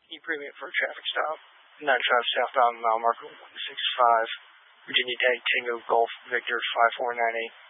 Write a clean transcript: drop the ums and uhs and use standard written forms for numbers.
E-Premium for a traffic stop. 95 southbound mile marker 165. Virginia Tech Tango Golf Victor 5498.